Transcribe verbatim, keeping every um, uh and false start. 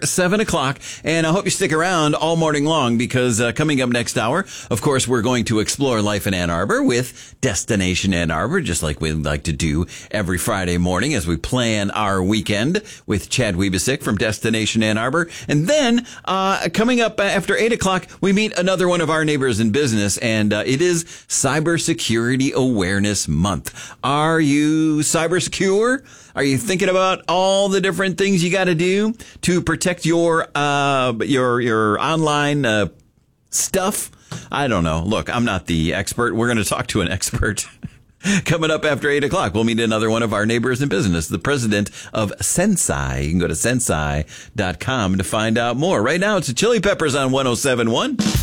seven o'clock. And I hope you stick around all morning long because uh, coming up next hour, of course, we're going to explore life in Ann Arbor with Destination Ann Arbor, just like we like to do every Friday morning as we plan our weekend with Chad Wiebesick from Destination Ann Arbor. And then uh, coming up after eight o'clock, we meet another one of our neighbors in business, and uh, it is Cybersecurity Awareness Month. Are you cyber secure? Are you thinking about all the different things you got to do to protect your uh, your your online uh, stuff? I don't know. Look, I'm not the expert. We're going to talk to an expert. Coming up after eight o'clock, we'll meet another one of our neighbors in business, the president of Sensei. You can go to sensei dot com to find out more. Right now, it's the Chili Peppers on one oh seven point one.